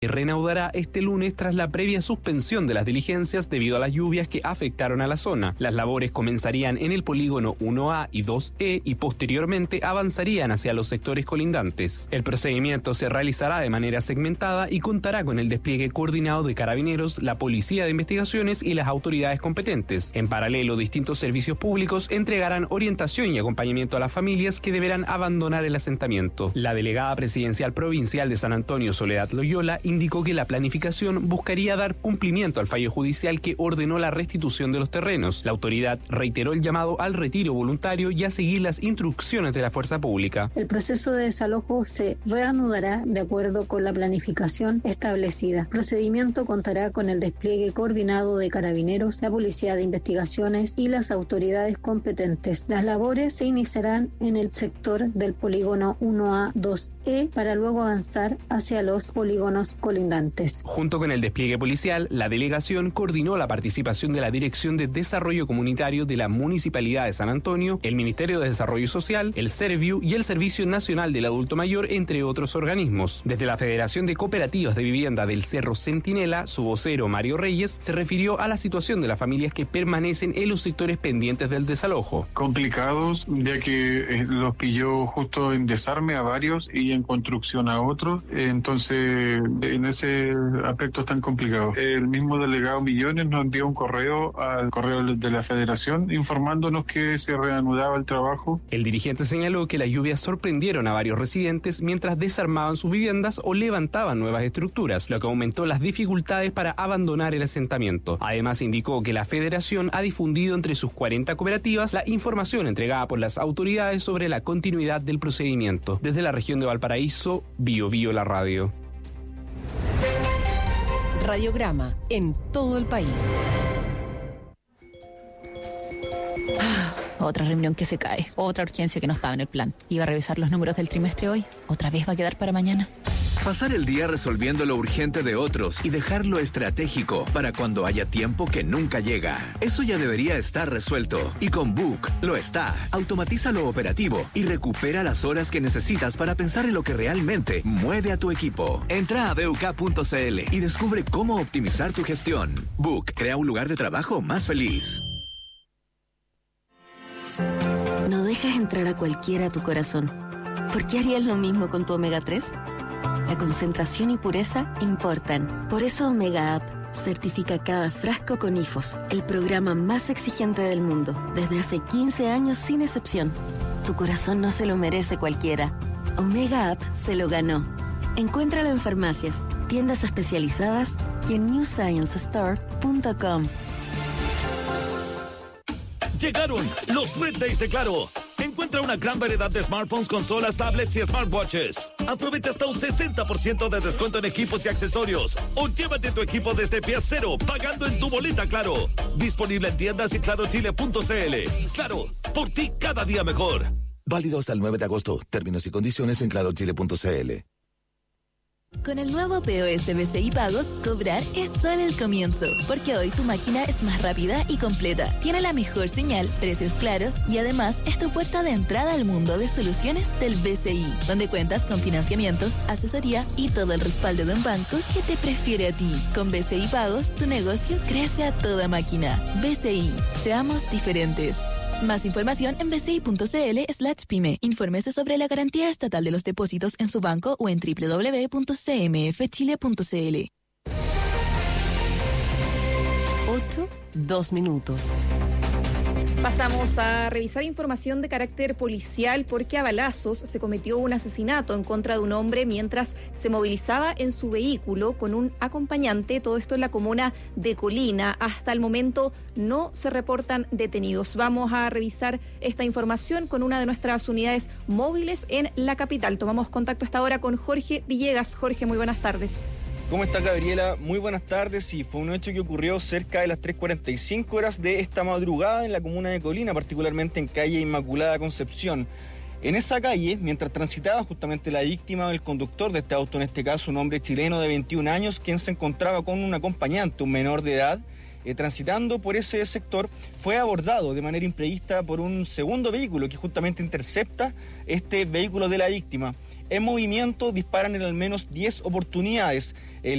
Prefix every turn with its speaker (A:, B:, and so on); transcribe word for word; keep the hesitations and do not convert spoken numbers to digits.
A: reanudará este lunes tras la previa suspensión de las diligencias debido a las lluvias que afectaron a la zona. Las labores comenzarían en el polígono uno A y dos E y posteriormente avanzarían hacia los sectores colindantes. El procedimiento se realizará de manera segmentada y contará con el despliegue coordinado de Carabineros, la Policía de Investigaciones y las autoridades competentes. En paralelo, distintos servicios públicos entregarán orientación y acompañamiento a las familias que deberán abandonar el asentamiento. La delegada presidencial provincial de San Antonio, Soledad Loyola, indicó que la planificación buscaría dar cumplimiento al fallo judicial que ordenó la restitución de los terrenos. La autoridad reiteró el llamado al retiro voluntario y a seguir las instrucciones de la fuerza pública.
B: El proceso de desalojo se reanudará de acuerdo con la planificación establecida. El procedimiento contará con el despliegue coordinado de Carabineros, la Policía de Investigaciones y las autoridades competentes. Las labores se iniciarán en el sector del polígono uno A dos E para luego avanzar hacia los polígonos colindantes.
A: Junto con el despliegue policial, la delegación coordinó la participación de la Dirección de Desarrollo Comunitario de la Municipalidad de San Antonio, el Ministerio de Desarrollo Social, el Serviu y el Servicio Nacional del Adulto Mayor, entre otros organismos. Desde la Federación de Cooperativas de Vivienda del Cerro Centinela, su vocero Mario Reyes se refirió a la situación de las familias que permanecen en los sectores pendientes del desalojo.
C: Complicados, ya que eh, los pilló justo en desarme a varios y en construcción a otros, entonces en ese aspecto es tan complicado. El mismo delegado Millones nos envió un correo al correo de la Federación informándonos que se reanudaba el trabajo.
A: El dirigente señaló que las lluvias sorprendieron a varios residentes mientras desarmaban sus viviendas o levantaban nuevas estructuras, lo que aumentó las dificultades para abandonar el asentamiento. Además, indicó que la Federación ha difundido entre sus cuarenta cooperativas la información entregada por las autoridades sobre la continuidad del procedimiento. Desde la región de Valparaíso, Bio Bio la radio.
D: Radiograma en todo el país.
E: Ah, otra reunión que se cae, otra urgencia que no estaba en el plan. Iba a revisar los números del trimestre hoy, otra vez va a quedar para mañana.
F: Pasar el día resolviendo lo urgente de otros y dejar lo estratégico para cuando haya tiempo que nunca llega. Eso ya debería estar resuelto. Y con Book lo está. Automatiza lo operativo y recupera las horas que necesitas para pensar en lo que realmente mueve a tu equipo. Entra a b u k punto c l y descubre cómo optimizar tu gestión. Book crea un lugar de trabajo más feliz.
G: No dejas entrar a cualquiera a tu corazón. ¿Por qué harías lo mismo con tu omega tres? La concentración y pureza importan. Por eso Omega Up certifica cada frasco con I F O S, el programa más exigente del mundo, desde hace quince años sin excepción. Tu corazón no se lo merece cualquiera. Omega Up se lo ganó. Encuéntralo en farmacias, tiendas especializadas y en new science store punto com.
H: Llegaron los Red Days de Claro. Encuentra una gran variedad de smartphones, consolas, tablets y smartwatches. Aprovecha hasta un sesenta por ciento de descuento en equipos y accesorios. O llévate tu equipo desde pie cero, pagando en tu boleta Claro. Disponible en tiendas y claro chile punto c l. Claro, por ti cada día mejor.
I: Válido hasta el nueve de agosto. Términos y condiciones en claro chile punto c l.
J: Con el nuevo P O S B C I Pagos, cobrar es solo el comienzo, porque hoy tu máquina es más rápida y completa, tiene la mejor señal, precios claros y además es tu puerta de entrada al mundo de soluciones del B C I, donde cuentas con financiamiento, asesoría y todo el respaldo de un banco que te prefiere a ti. Con B C I Pagos, tu negocio crece a toda máquina. B C I, seamos diferentes. Más información en b c i punto c l slash pyme. Infórmese sobre la garantía estatal de los depósitos en su banco o en w w w punto c m f chile punto c l.
D: ocho, dos minutos.
K: Pasamos a revisar información de carácter policial porque a balazos se cometió un asesinato en contra de un hombre mientras se movilizaba en su vehículo con un acompañante. Todo esto en la comuna de Colina. Hasta el momento no se reportan detenidos. Vamos a revisar esta información con una de nuestras unidades móviles en la capital. Tomamos contacto hasta ahora con Jorge Villegas. Jorge, muy buenas tardes.
L: ¿Cómo está, Gabriela? Muy buenas tardes. Sí, fue un hecho que ocurrió cerca de las tres cuarenta y cinco horas de esta madrugada en la comuna de Colina, particularmente en calle Inmaculada Concepción. En esa calle, mientras transitaba justamente la víctima del conductor de este auto, en este caso un hombre chileno de veintiún años, quien se encontraba con un acompañante, un menor de edad, eh, transitando por ese sector, fue abordado de manera imprevista por un segundo vehículo que justamente intercepta este vehículo de la víctima. En movimiento disparan en al menos diez oportunidades. El